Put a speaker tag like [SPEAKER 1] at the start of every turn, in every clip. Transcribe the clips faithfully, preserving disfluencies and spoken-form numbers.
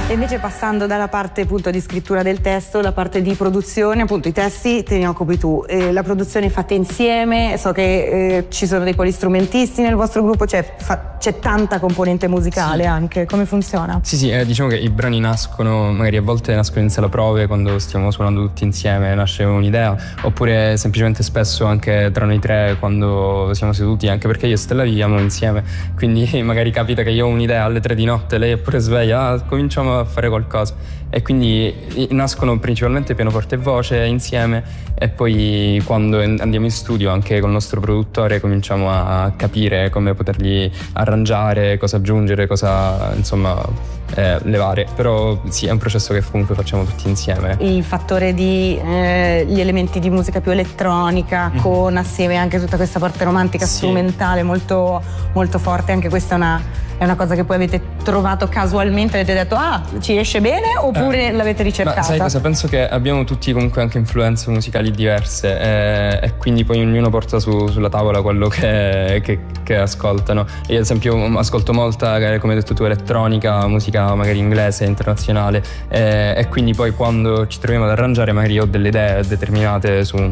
[SPEAKER 1] E invece passando dalla parte appunto di scrittura del testo, la parte di produzione, appunto i testi te ne occupi tu, eh, la produzione è fatta insieme, so che eh, ci sono dei polistrumentisti nel vostro gruppo, c'è, fa, c'è tanta componente musicale, sì, anche, come funziona?
[SPEAKER 2] Sì sì, eh, diciamo che i brani nascono, magari a volte nascono in sala prove quando stiamo suonando tutti insieme, nasce un'idea, oppure semplicemente spesso anche tra noi tre quando siamo seduti, anche perché io e Stella viviamo insieme, quindi magari capita che io ho un'idea alle tre di notte, lei è pure sveglia, ah, cominciamo a fare qualcosa, e quindi nascono principalmente pianoforte e voce insieme, e poi quando andiamo in studio anche con il nostro produttore cominciamo a capire come potergli arrangiare, cosa aggiungere, cosa insomma eh, levare, però sì, è un processo che comunque facciamo tutti insieme.
[SPEAKER 1] Il fattore di eh, gli elementi di musica più elettronica, mm-hmm, con assieme anche tutta questa parte romantica, sì, strumentale molto, molto forte, anche questa è una È una cosa che poi avete trovato casualmente, avete detto ah, ci esce bene, oppure eh, l'avete ricercata?
[SPEAKER 2] Ma sai cosa? Penso che abbiamo tutti comunque anche influenze musicali diverse, eh, e quindi poi ognuno porta su, sulla tavola quello che, che, che ascoltano. Io ad esempio ascolto molta, come hai detto tu, elettronica, musica magari inglese, internazionale, eh, e quindi poi quando ci troviamo ad arrangiare magari ho delle idee determinate su,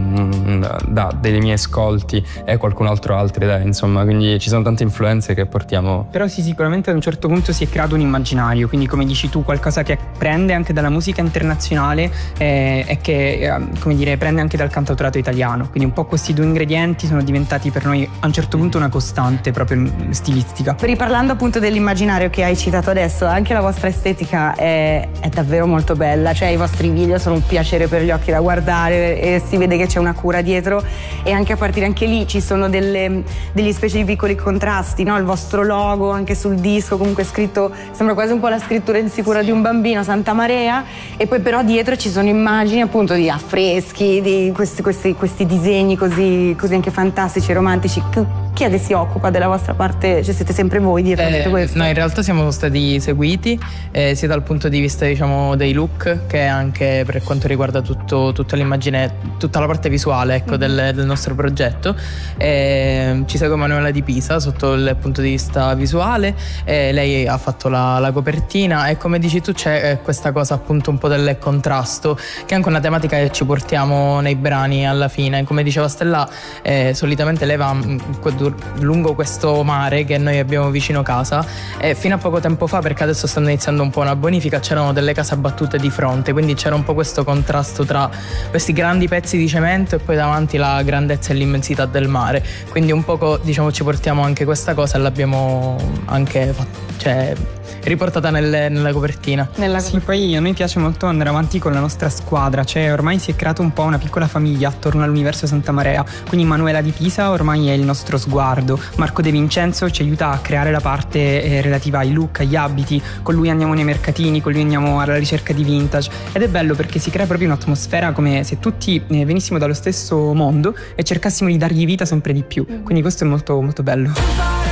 [SPEAKER 2] da dei miei ascolti e qualcun altro ha altre idee, insomma, quindi ci sono tante influenze che portiamo.
[SPEAKER 3] Però sì, sicuramente ad un certo punto si è creato un immaginario, quindi come dici tu qualcosa che prende anche dalla musica internazionale eh, e che eh, come dire prende anche dal cantautorato italiano, quindi un po' questi due ingredienti sono diventati per noi a un certo punto una costante proprio stilistica.
[SPEAKER 1] Riparlando appunto dell'immaginario che hai citato adesso, anche la vostra estetica è, è davvero molto bella, cioè i vostri video sono un piacere per gli occhi da guardare e si vede che c'è una cura dietro, e anche a partire anche lì ci sono delle, degli specie di piccoli contrasti, no? Il vostro logo anche sul disco comunque scritto, sembra quasi un po' la scrittura insicura di un bambino, Santa Maria, e poi però dietro ci sono immagini appunto di affreschi, di questi, questi, questi disegni così, così anche fantastici, romantici. Chi è che si occupa della vostra parte? Cioè siete sempre voi dietro a
[SPEAKER 4] eh,
[SPEAKER 1] tutto questo?
[SPEAKER 4] No, in realtà siamo stati seguiti eh, sia dal punto di vista diciamo dei look che anche per quanto riguarda tutto, tutta l'immagine, tutta la parte visuale ecco, mm-hmm, del, del nostro progetto. Eh, ci segue Manuela Di Pisa sotto il punto di vista visuale, eh, lei ha fatto la, la copertina, e come dici tu c'è eh, questa cosa appunto un po' del contrasto, che è anche una tematica che ci portiamo nei brani alla fine. Come diceva Stella, eh, solitamente lei va mh, lungo questo mare che noi abbiamo vicino casa, e fino a poco tempo fa, perché adesso stanno iniziando un po' una bonifica, c'erano delle case abbattute di fronte, quindi c'era un po' questo contrasto tra questi grandi pezzi di cemento e poi davanti la grandezza e l'immensità del mare, quindi un poco diciamo ci portiamo anche questa cosa e l'abbiamo anche fatto, cioè riportata nelle, nella copertina.
[SPEAKER 3] Nella... Sì, poi a noi piace molto andare avanti con la nostra squadra, cioè ormai si è creata un po' una piccola famiglia attorno all'universo Santa Maria, quindi Manuela Di Pisa ormai è il nostro sguardo, Marco De Vincenzo ci aiuta a creare la parte eh, relativa ai look, agli abiti, con lui andiamo nei mercatini, con lui andiamo alla ricerca di vintage, ed è bello perché si crea proprio un'atmosfera come se tutti eh, venissimo dallo stesso mondo e cercassimo di dargli vita sempre di più, quindi questo è molto molto bello.